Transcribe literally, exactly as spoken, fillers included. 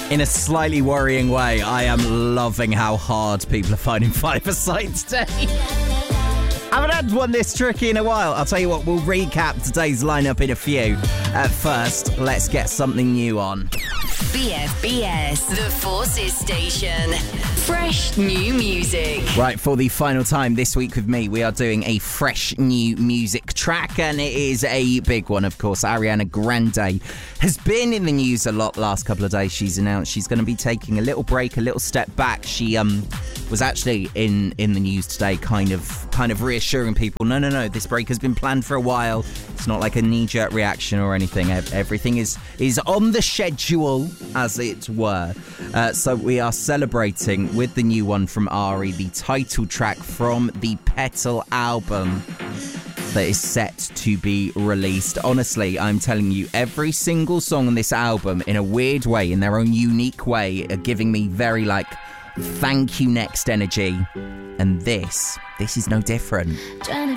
In a slightly worrying way, I am loving how hard people are finding five-a-side today. I haven't had one this tricky in a while. I'll tell you what, we'll recap today's lineup in a few. At first, let's get something new on. B F B S, the Forces Station. Fresh new music. Right, for the final time this week with me, we are doing a fresh new music track, and it is a big one, of course. Ariana Grande has been in the news a lot last couple of days. She's announced she's going to be taking a little break, a little step back. She um was actually in, in the news today, kind of kind of reassuring people, no, no, no, this break has been planned for a while. It's not like a knee-jerk reaction or anything. Everything is, is on the schedule, as it were. Uh, so we are celebrating with the new one from Ari, the title track from the Petal album that is set to be released. Honestly, I'm telling you, every single song on this album, in a weird way, in their own unique way, are giving me very, like, thank you next energy. And this, this is no different. Trying to